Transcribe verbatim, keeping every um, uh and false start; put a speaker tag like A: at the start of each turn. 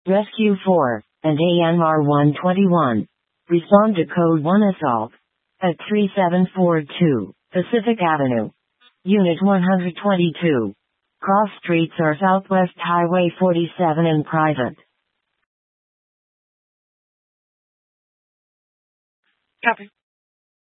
A: Rescue four, and A M R one twenty-one. Respond to Code one Assault. At three seven four two, Pacific Avenue. Unit one twenty-two. Cross streets are Southwest Highway forty-seven and private.
B: Copy.